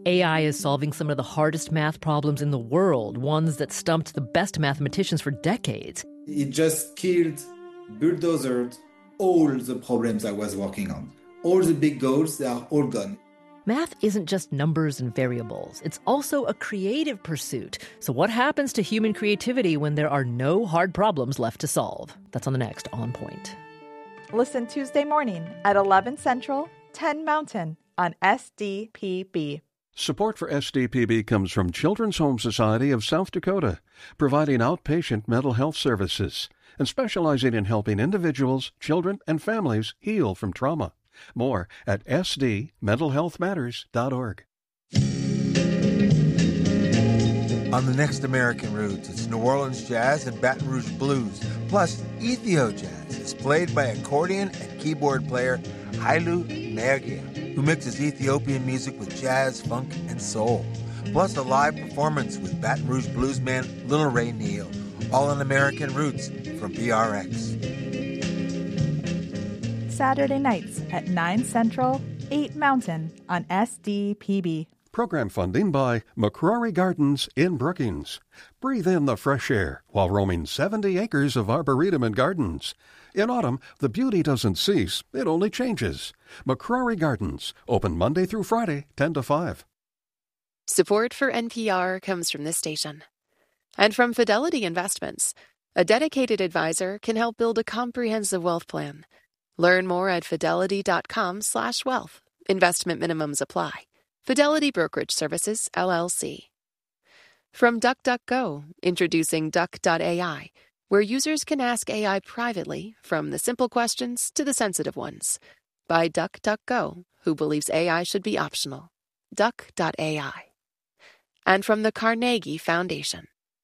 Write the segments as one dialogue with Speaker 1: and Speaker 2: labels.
Speaker 1: AI is solving some of the hardest math problems in the world, ones that stumped the best mathematicians for decades.
Speaker 2: It just killed, bulldozered all the problems I was working on. All the big goals, they are all gone.
Speaker 1: Math isn't just numbers and variables. It's also a creative pursuit. So what happens to human creativity when there are no hard problems left to solve? That's on the next On Point.
Speaker 3: Listen Tuesday morning at 11 Central, 10 Mountain on SDPB.
Speaker 4: Support for SDPB comes from Children's Home Society of South Dakota, providing outpatient mental health services and specializing in helping individuals, children, and families heal from trauma. More at sdmentalhealthmatters.org.
Speaker 5: On the next American Roots, it's New Orleans jazz and Baton Rouge blues, plus Ethio jazz is played by accordion and keyboard player Hailu Mergia, who mixes Ethiopian music with jazz, funk, and soul. Plus a live performance with Baton Rouge bluesman Little Ray Neal, all on American Roots from PRX.
Speaker 3: Saturday nights at 9 Central, 8 Mountain on SDPB.
Speaker 4: Program funding by McCrory Gardens in Brookings. Breathe in the fresh air while roaming 70 acres of arboretum and gardens. In autumn, the beauty doesn't cease, it only changes. McCrory Gardens, open Monday through Friday, 10 to 5.
Speaker 6: Support for NPR comes from this station. And from Fidelity Investments. A dedicated advisor can help build a comprehensive wealth plan. Learn more at fidelity.com/wealth. Investment minimums apply. Fidelity Brokerage Services, LLC. From DuckDuckGo, introducing Duck.ai, where users can ask AI privately, from the simple questions to the sensitive ones. By DuckDuckGo, who believes AI should be optional. Duck.ai. And from the Carnegie Foundation.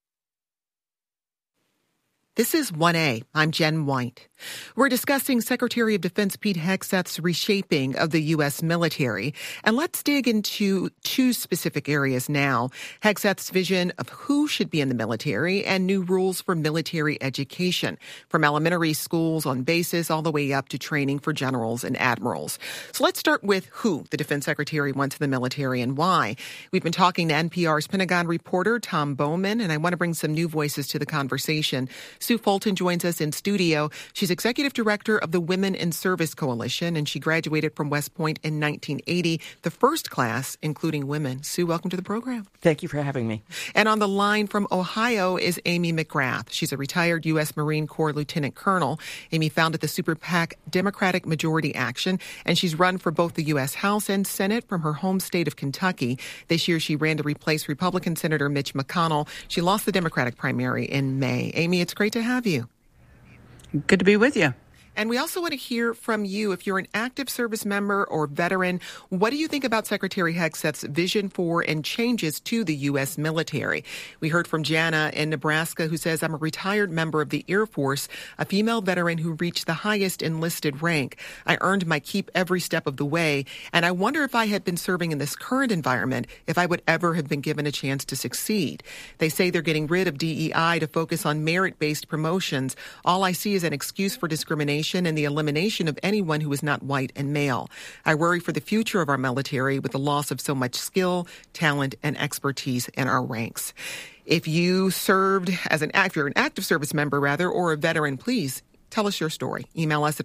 Speaker 7: This is 1A. I'm Jen White. We're discussing Secretary of Defense Pete Hegseth's reshaping of the U.S. military. And let's dig into two specific areas now. Hegseth's vision of who should be in the military and new rules for military education, from elementary schools on bases all the way up to training for generals and admirals. So let's start with who the Defense Secretary wants in the military and why. We've been talking to NPR's Pentagon reporter Tom Bowman, and I want to bring some new voices to the conversation. Sue Fulton joins us in studio. She's executive director of the Women in Service Coalition, and she graduated from West Point in 1980, the first class including women. Sue, welcome to the program.
Speaker 8: Thank you for having me.
Speaker 7: And on the line from Ohio is Amy McGrath. She's a retired U.S. Marine Corps Lieutenant Colonel. Amy founded the Super PAC Democratic Majority Action, and she's run for both the U.S. House and Senate from her home state of Kentucky. This year, she ran to replace Republican Senator Mitch McConnell. She lost the Democratic primary in May. Amy, it's great to have you.
Speaker 8: Good to be with you.
Speaker 7: And we also want to hear from you. If you're an active service member or veteran, what do you think about Secretary Hegseth's vision for and changes to the U.S. military? We heard from Jana in Nebraska, who says, I'm a retired member of the Air Force, a female veteran who reached the highest enlisted rank. I earned my keep every step of the way, and I wonder if I had been serving in this current environment, if I would ever have been given a chance to succeed. They say they're getting rid of DEI to focus on merit-based promotions. All I see is an excuse for discrimination and the elimination of anyone who is not white and male. I worry for the future of our military with the loss of so much skill, talent, and expertise in our ranks. If you served as if you're an active service member, or a veteran, please tell us your story. Email us at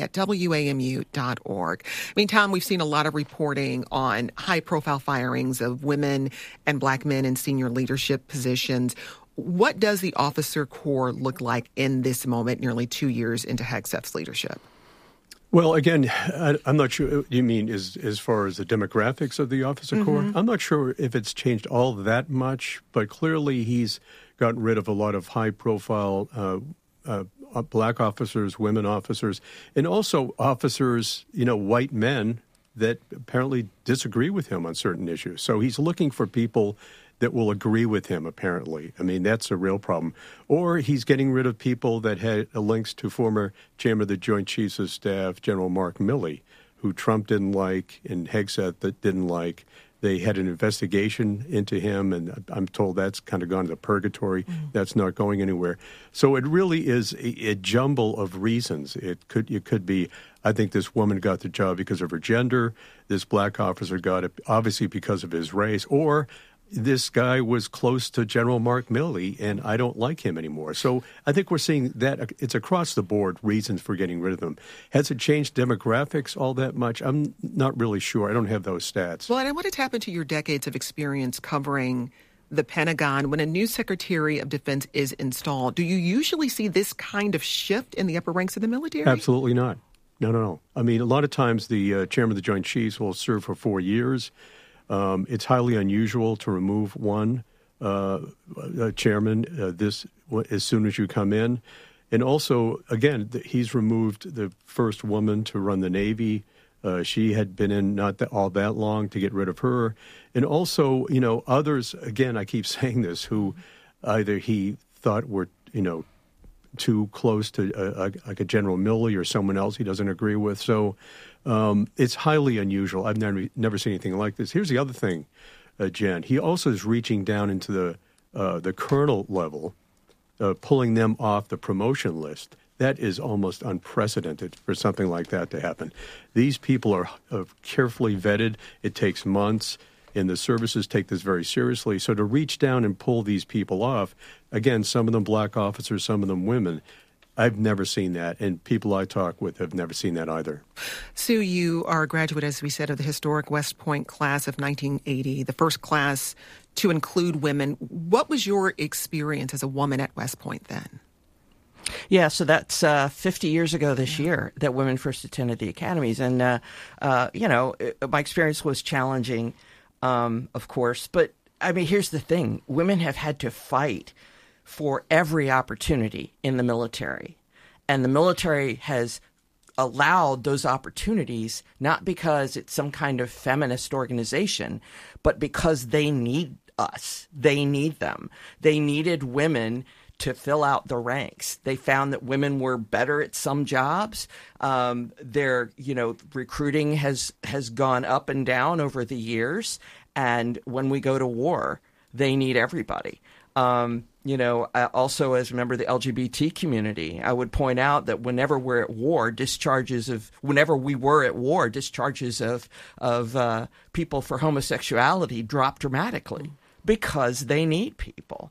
Speaker 7: 1a@wamu.org. I mean, Tom, we've seen a lot of reporting on high-profile firings of women and black men in senior leadership positions. What does the officer corps look like in this moment, nearly 2 years into Hegseth's leadership?
Speaker 9: Well, again, I'm not sure you mean as far as the demographics of the officer corps. I'm not sure if it's changed all that much, but clearly he's gotten rid of a lot of high-profile black officers, women officers, and also officers, white men that apparently disagree with him on certain issues. So he's looking for people that will agree with him, apparently. I mean, that's a real problem. Or he's getting rid of people that had links to former Chairman of the Joint Chiefs of Staff, General Mark Milley, who Trump didn't like and Hegseth didn't like, They had an investigation into him, and I'm told that's kind of gone to purgatory. That's not going anywhere. So it really is a jumble of reasons. It could be, I think this woman got the job because of her gender. This black officer got it obviously because of his race, or this guy was close to General Mark Milley, and I don't like him anymore. So I think we're seeing that it's across the board reasons for getting rid of them. Has it changed demographics all that much? I'm not really sure. I don't have those stats.
Speaker 7: Well, and I want to tap into your decades of experience covering the Pentagon. When a new Secretary of Defense is installed, do you usually see this kind of shift in the upper ranks of the military?
Speaker 9: Absolutely not. No. I mean, a lot of times the chairman of the Joint Chiefs will serve for 4 years. It's highly unusual to remove one chairman as soon as you come in. And also, again, he's removed the first woman to run the Navy. She had been in not all that long to get rid of her. And also, others, again, I keep saying this, who either he thought were, too close to like a General Milley or someone else he doesn't agree with. So it's highly unusual. I've never seen anything like this. Here's the other thing, Jen. He also is reaching down into the colonel level, pulling them off the promotion list. That is almost unprecedented for something like that to happen. These people are carefully vetted. It takes months, and the services take this very seriously. So to reach down and pull these people off, again, some of them black officers, some of them women, I've never seen that, and people I talk with have never seen that either.
Speaker 7: Sue, you are a graduate, as we said, of the historic West Point class of 1980, the first class to include women. What was your experience as a woman at West Point then?
Speaker 8: Yeah, so that's 50 years ago this year that women first attended the academies. And, my experience was challenging, of course. But, I mean, here's the thing. Women have had to fight for every opportunity in the military. And the military has allowed those opportunities not because it's some kind of feminist organization, but because they need us. They need them. They needed women to fill out the ranks. They found that women were better at some jobs. Their, recruiting has gone up and down over the years. And when we go to war, they need everybody. Also as a member of the LGBT community, I would point out that whenever we were at war, discharges of people for homosexuality dropped dramatically because they need people.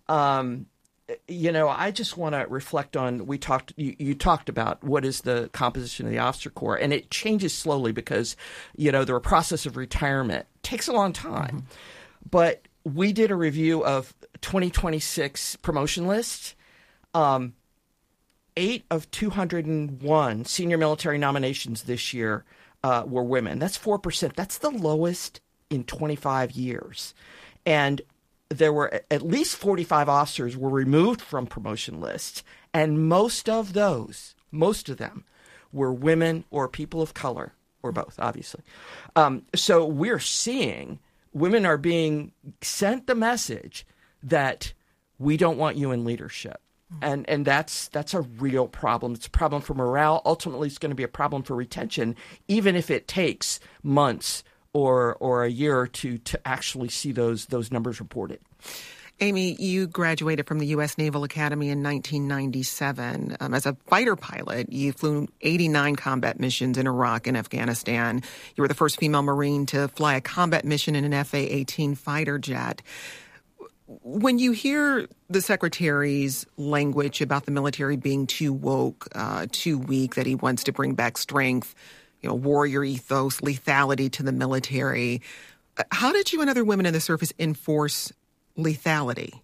Speaker 8: I just want to reflect on, you talked about what is the composition of the officer corps, and it changes slowly because, the process of retirement takes a long time. Mm-hmm. But we did a review of 2026 promotion list. 8 of 201 senior military nominations this year were women. That's 4%. That's the lowest in 25 years. And there were at least 45 officers were removed from promotion lists, and most of them were women or people of color, or both, obviously. So we're seeing women are being sent the message that we don't want you in leadership. And that's a real problem. It's a problem for morale. Ultimately, it's going to be a problem for retention, even if it takes months or a year or two to actually see those numbers reported.
Speaker 7: Amy, you graduated from the U.S. Naval Academy in 1997. As a fighter pilot, you flew 89 combat missions in Iraq and Afghanistan. You were the first female Marine to fly a combat mission in an F/A-18 fighter jet. When you hear the Secretary's language about the military being too woke, too weak, that he wants to bring back strength, warrior ethos, lethality to the military, how did you and other women in the service enforce lethality?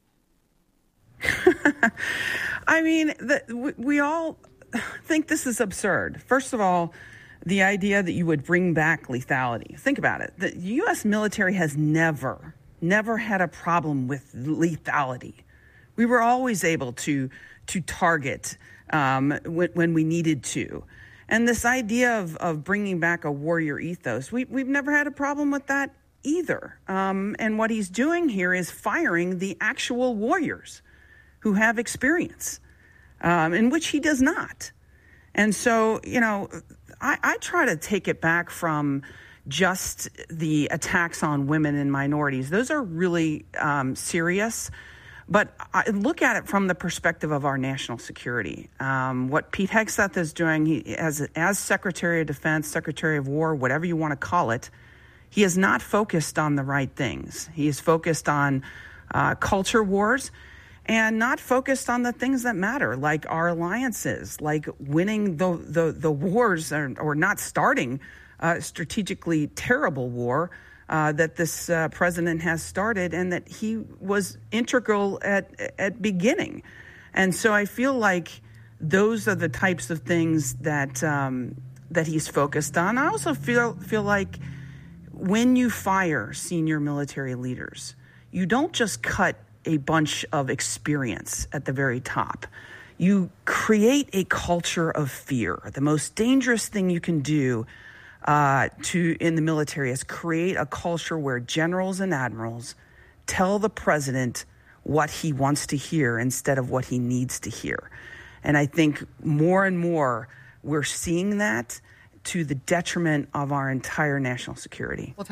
Speaker 10: I mean, we all think this is absurd. First of all, the idea that you would bring back lethality. Think about it. The U.S. military has never had a problem with lethality. We were always able to target when we needed to. And this idea of bringing back a warrior ethos, we've never had a problem with that either. And what he's doing here is firing the actual warriors who have experience, in which he does not. And so, I try to take it back from, just the attacks on women and minorities. Those are really serious. But I look at it from the perspective of our national security. What Pete Hegseth is doing, he, as Secretary of Defense, Secretary of War, whatever you want to call it, he is not focused on the right things. He is focused on culture wars and not focused on the things that matter, like our alliances, like winning the wars or not starting a strategically terrible war that this president has started and that he was integral at beginning. And so I feel like those are the types of things that that he's focused on. I also feel like when you fire senior military leaders, you don't just cut a bunch of experience at the very top. You create a culture of fear. The most dangerous thing you can do in the military is create a culture where generals and admirals tell the president what he wants to hear instead of what he needs to hear. And I think more and more we're seeing that to the detriment of our entire national security.